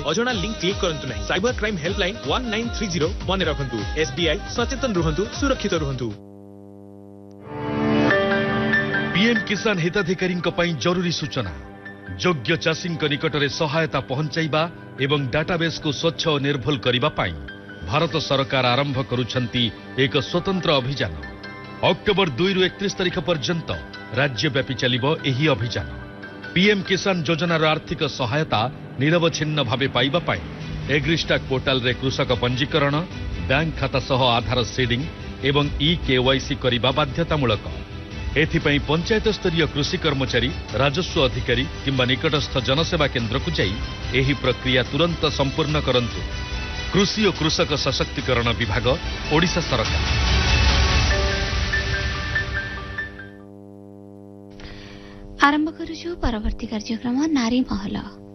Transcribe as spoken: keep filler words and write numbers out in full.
अजଣା link click करंतु नहीं। Cyber crime helpline one nine three zero मन रखंतु। एसबीआई सचेतन रुहंतु, सुरक्षित रुहंतु। पीएम किसान हिताधिकारी जरूरी सूचना। योग्य चाषी निकट में सहायता पहुंचाइबा एवं डाटाबेस को स्वच्छ और निर्भुल करिबा पाई भारत सरकार आरंभ करुछंती एक स्वतंत्र अभियान। अक्टोबर दुई रु एकतीस तारिख पर्यंत राज्यव्यापी चलिबो एही अभियान। पीएम किसान योजनार आर्थिक सहायता निरवच्छिन्न भावे पाइबा पाई एग्रिस्टाक पोर्टाल रे कृषक पंजीकरण, बैंक खाता सह आधार सीडिंग एवं ई केवाईसी करिबा बाध्यतामूलक। एथिपाई पंचायत स्तरीय कृषि कर्मचारी, राजस्व अधिकारी किंबा निकटस्थ जनसेवा केन्द्र को जाई एही प्रक्रिया तुरंत संपूर्ण करंतु। कृषि और कृषक सशक्तिकरण विभाग, ओडिशा सरकार। आरंभ करुछु परवर्ती कार्यक्रम नारी महल।